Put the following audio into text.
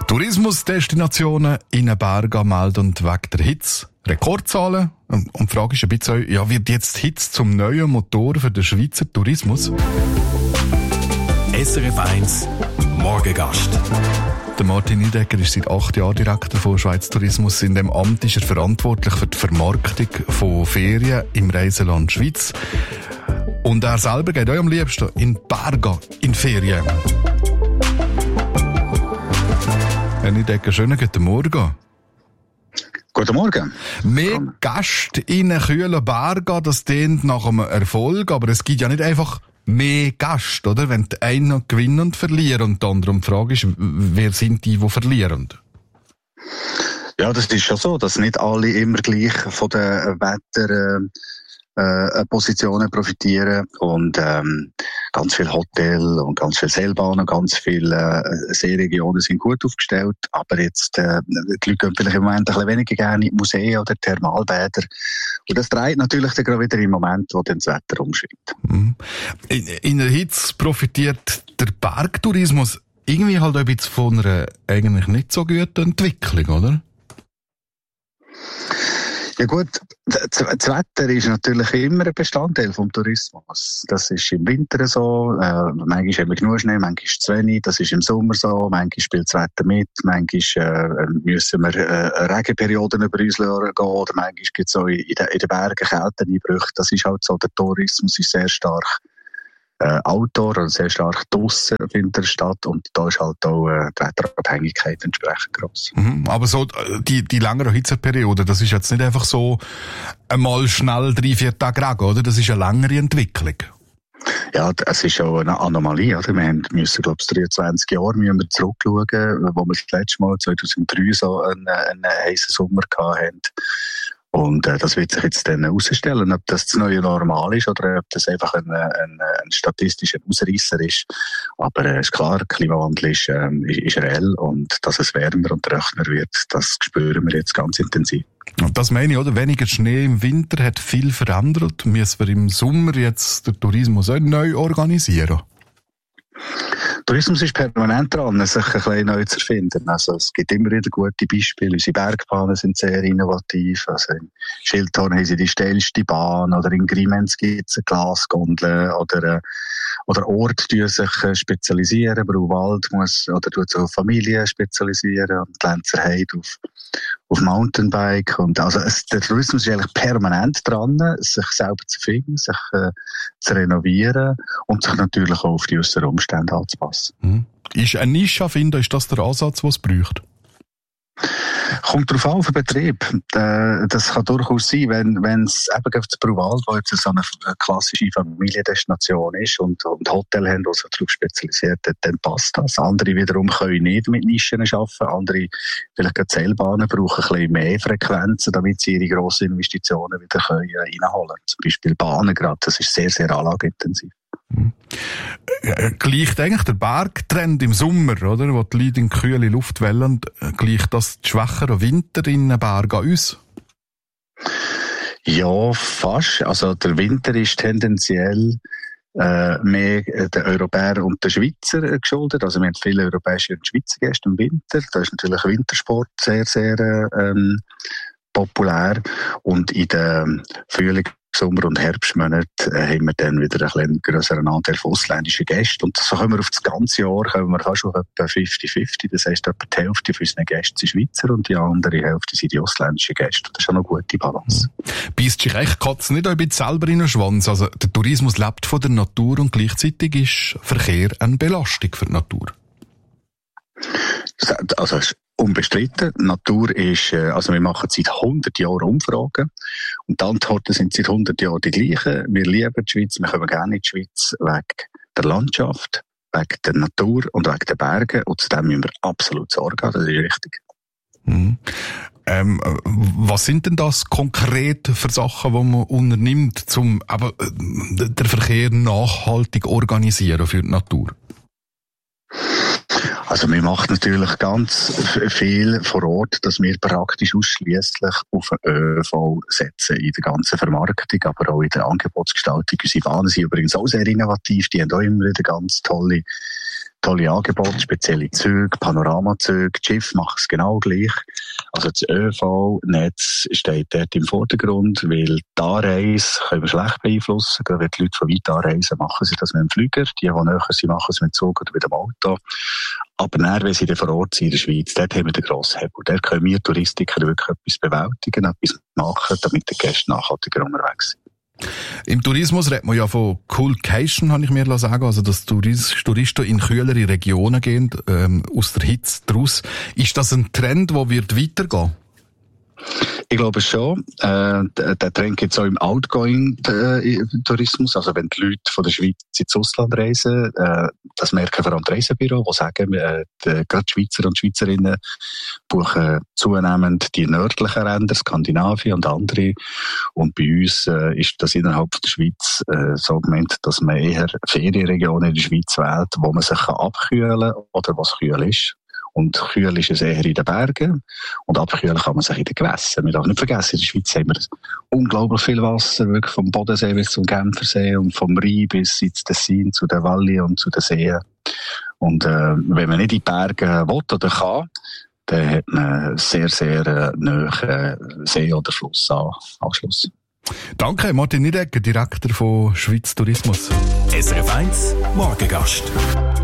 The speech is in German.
Tourismusdestinationen in den Bergen melden wegen der Hitze Rekordzahlen. Und die Frage ist ein bisschen, ja, wird jetzt die Hitze zum neuen Motor für den Schweizer Tourismus? SRF 1 Morgengast. Der Martin Niedecker ist seit 8 Jahren Direktor von Schweiz Tourismus. In dem Amt ist er verantwortlich für die Vermarktung von Ferien im Reiseland Schweiz. Und er selber geht auch am liebsten in die Berge in Ferien. Herr Niedecker, schönen guten Morgen. Guten Morgen. Mehr Gäste in einen kühlen Berg, das klingt nach einem Erfolg, aber es gibt ja nicht einfach mehr Gäste, oder? Wenn die einen gewinnen und verlieren und die anderen. Die Frage ist, wer sind die verlieren? Ja, das ist schon so, dass nicht alle immer gleich von den Wetterpositionen profitieren und ganz viele Hotels und ganz viele Seilbahnen, ganz viele Seeregionen sind gut aufgestellt, aber jetzt die Leute gehen vielleicht im Moment ein bisschen weniger gerne in die Museen oder Thermalbäder und das dreht natürlich dann gerade wieder im Moment, wo dann das Wetter umschwingt. In der Hitze profitiert der Bergtourismus irgendwie halt ein bisschen von einer eigentlich nicht so guten Entwicklung, oder? Ja gut, das Wetter ist natürlich immer ein Bestandteil vom Tourismus. Das ist im Winter so, manchmal haben wir genug Schnee, manchmal ist es zu wenig, das ist im Sommer so, manchmal spielt das Wetter mit, manchmal müssen wir Regenperioden über uns gehen oder manchmal gibt es auch in den Bergen Kälteeinbrüche. Das ist halt so, der Tourismus ist sehr stark Outdoor, also sehr stark draussen findet er statt und da ist halt auch die Wetterabhängigkeit entsprechend gross. Aber so die längere Hitzeperiode, das ist jetzt nicht einfach so einmal schnell 3-4 Tage Regen, oder? Das ist eine längere Entwicklung. Ja, es ist auch eine Anomalie, oder? Wir müssen, glaube ich, 23 Jahre zurückschauen, wo wir das letzte Mal 2003 so einen heißen Sommer hatten. Und das wird sich jetzt dann herausstellen, ob das neue Normal ist oder ob das einfach ein statistischer Ausreisser ist. Aber ist klar, der Klimawandel ist reell und dass es wärmer und trockener wird, das spüren wir jetzt ganz intensiv. Und das meine ich, oder? Weniger Schnee im Winter hat viel verändert. Müssen wir im Sommer jetzt den Tourismus auch neu organisieren? Tourismus ist permanent dran, sich ein bisschen neu zu erfinden. Also, es gibt immer wieder gute Beispiele. Unsere Bergbahnen sind sehr innovativ. Also, in Schildhorn haben sie die steilste Bahn, oder in Grimenz gibt es eine Glasgondel, oder Orte die sich spezialisieren. Brauwald tut sich auf Familien spezialisieren und Lenzerheide auf Mountainbike. Und also, der Tourismus ist eigentlich permanent dran, sich selber zu finden, sich zu renovieren und sich natürlich auch auf die äußeren Umstände anzupassen. Ist eine Nische finden, ist das der Ansatz, den es braucht? Kommt darauf an, auf den Betrieb. Das kann durchaus sein, wenn es eben auf das Brauwald, wo jetzt so eine klassische Familiendestination ist und Hotel haben, die sich darauf spezialisiert hat, dann passt das. Andere wiederum können nicht mit Nischen arbeiten. Andere, vielleicht gerade Seilbahnen, brauchen ein bisschen mehr Frequenzen, damit sie ihre grossen Investitionen wieder reinholen können. Zum Beispiel Bahnen gerade, das ist sehr, sehr anlageintensiv. Gleicht eigentlich der Bergtrend im Sommer, oder, wo die Leute in kühle Luft wollen, gleicht das die schwächeren Winter in den Bergen an uns? Ja, fast. Also der Winter ist tendenziell mehr den Europäern und den Schweizer geschuldet. Also wir haben viele europäische und Schweizer Gäste im Winter. Da ist natürlich Wintersport sehr, sehr populär. Und in den Frühling, Sommer- und Herbstmonaten haben wir dann wieder einen grösseren Anteil von ausländischen Gästen. Und so können wir auf das ganze Jahr fast auf etwa 50-50. Das heisst, etwa die Hälfte von unseren Gästen sind Schweizer und die andere Hälfte sind die ausländischen Gäste. Das ist schon eine gute Balance. Beißt sich echt Katze nicht ein bisschen selber in den Schwanz? Also der Tourismus lebt von der Natur und gleichzeitig ist Verkehr eine Belastung für die Natur. Also es ist unbestritten. Die Natur ist, also wir machen seit 100 Jahren Umfragen und die Antworten sind seit 100 Jahren die gleichen. Wir lieben die Schweiz, wir kommen gerne in die Schweiz wegen der Landschaft, wegen der Natur und wegen der Berge und zu dem müssen wir absolut Sorge haben, das ist richtig. Was sind denn das konkret für Sachen, die man unternimmt, um den Verkehr nachhaltig organisieren für die Natur? Also wir machen natürlich ganz viel vor Ort, dass wir praktisch ausschliesslich auf den ÖV setzen in der ganzen Vermarktung, aber auch in der Angebotsgestaltung. Unsere Bahnen sind übrigens auch sehr innovativ, die haben auch immer wieder ganz tolle tolle Angebote, spezielle Züge, Panoramazüge, die Schiffe machen es genau gleich. Also das ÖV-Netz steht dort im Vordergrund, weil die Anreise können wir schlecht beeinflussen. Gerade wenn die Leute von weit anreisen, machen sie das mit dem Flüger. Die näher sind, machen es mit dem Zug oder mit dem Auto. Aber dann, wenn sie dann vor Ort sind in der Schweiz, dort haben wir den grossen Hebel. Dort können wir Touristiker wirklich etwas bewältigen, etwas machen, damit die Gäste nachhaltiger unterwegs sind. Im Tourismus redet man ja von Coolcation, habe ich mir sagen, also dass Touristen in kühlere Regionen gehen, aus der Hitze draus. Ist das ein Trend, der wird weitergehen? Ich glaube schon. Der Trend gibt es auch im Outgoing-Tourismus. Also wenn die Leute von der Schweiz ins Ausland reisen, das merken vor allem die Reisebüros, die sagen, gerade Schweizer und Schweizerinnen buchen zunehmend die nördlichen Länder, Skandinavien und andere. Und bei uns ist das innerhalb der Schweiz so gemeint, dass man eher Ferienregionen in der Schweiz wählt, wo man sich abkühlen kann oder was kühl ist. Und kühl ist es eher in den Bergen. Und abkühlen kann man sich in den Gewässern. Wir dürfen nicht vergessen, in der Schweiz haben wir unglaublich viel Wasser, wirklich vom Bodensee bis zum Genfersee und vom Rhein bis ins Tessin, zu den Walli und zu den Seen. Und wenn man nicht in die Berge will oder kann, dann hat man sehr, sehr nahe See- oder Flussanschluss. Danke, Martin Nidegger, Direktor von Schweiz Tourismus. SRF 1 Morgengast.